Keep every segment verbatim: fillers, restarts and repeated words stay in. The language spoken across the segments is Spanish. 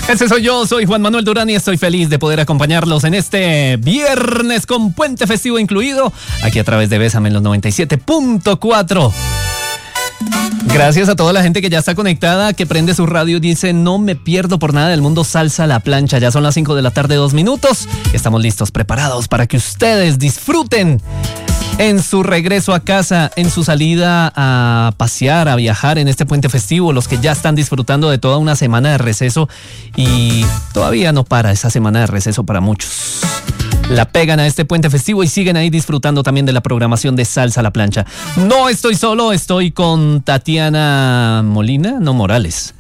Ese soy yo, soy Juan Manuel Durán y estoy feliz de poder acompañarlos en este viernes con puente festivo incluido, aquí a través de Bésame en los noventa y siete punto cuatro. Gracias a toda la gente que ya está conectada, que prende su radio y dice: no me pierdo por nada del mundo Salsa a la Plancha. Ya son las cinco de la tarde, dos minutos. Estamos listos, preparados para que ustedes disfruten en su regreso a casa, en su salida a pasear, a viajar en este puente festivo, los que ya están disfrutando de toda una semana de receso y todavía no para esa semana de receso para muchos. La pegan a este puente festivo y siguen ahí disfrutando también de la programación de Salsa a la Plancha. No estoy solo, estoy con Tatiana Molina, no Morales.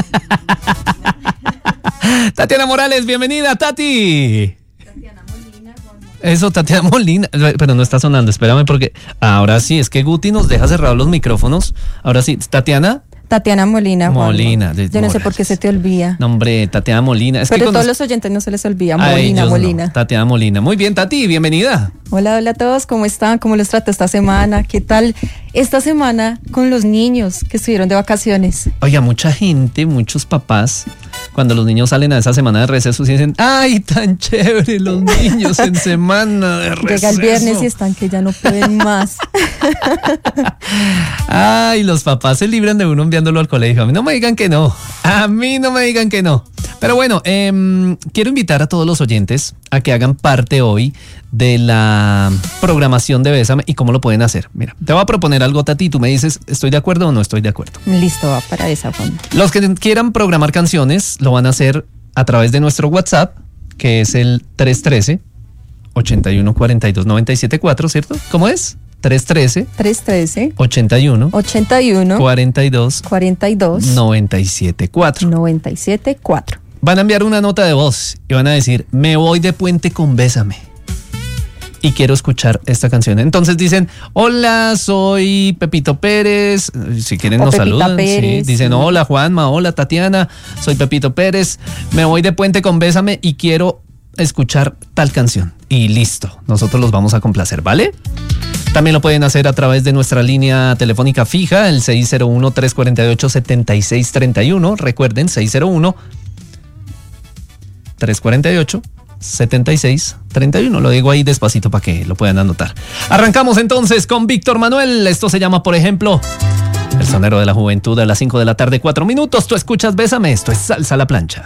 Tatiana Morales, bienvenida, Tati. Eso, Tatiana Molina, pero no está sonando, espérame porque ahora sí, es que Guti nos deja cerrados los micrófonos. Ahora sí, Tatiana. Tatiana Molina. Molina. De, Yo no sé por qué se te olvida. No, hombre, Tatiana Molina. Es pero que a todos conoce... los oyentes no se les olvida. Ay, Molina, Molina. No. Tatiana Molina. Muy bien, Tati, bienvenida. Hola, hola a todos, ¿cómo están? ¿Cómo les trata esta semana? ¿Qué tal esta semana con los niños que estuvieron de vacaciones? Oiga, mucha gente, muchos papás, cuando los niños salen a esa semana de receso, dicen: ¡ay, tan chévere los niños en semana de receso! Llega el viernes y están que ya no pueden más. Ay, los papás se libran de uno enviándolo al colegio. A mí no me digan que no. A mí no me digan que no. Pero bueno, eh, quiero invitar a todos los oyentes a que hagan parte hoy de la programación de Bésame. ¿Y cómo lo pueden hacer? Mira, te voy a proponer algo, Tati, y tú me dices, ¿estoy de acuerdo o no estoy de acuerdo? Listo, va para esa forma. Los que quieran programar canciones lo van a hacer a través de nuestro WhatsApp, que es el tres uno tres, ochenta y uno, cuarenta y dos, noventa y siete cuatro, ¿cierto? ¿Cómo es? tres uno tres, tres uno tres, ochenta y uno, ochenta y uno, cuarenta y dos, cuarenta y dos, noventa y siete cuatro. noventa y siete cuatro. Van a enviar una nota de voz y van a decir: me voy de puente con Bésame y quiero escuchar esta canción. Entonces dicen: hola, soy Pepito Pérez. Si quieren o nos Pepita saludan. Pérez, sí. Dicen: sí. hola Juanma, hola Tatiana, soy Pepito Pérez, me voy de puente con Bésame y quiero escuchar tal canción. Y listo, nosotros los vamos a complacer, ¿vale? También lo pueden hacer a través de nuestra línea telefónica fija, el seis cero uno, tres cuatro ocho, siete seis tres uno. Recuerden, seis cero uno, tres cuatro ocho, siete seis tres uno. Lo digo ahí despacito para que lo puedan anotar. Arrancamos entonces con Víctor Manuel. Esto se llama, por ejemplo, El Sonero de la Juventud, a las cinco de la tarde, cuatro minutos. Tú escuchas Bésame. Esto es Salsa a la Plancha.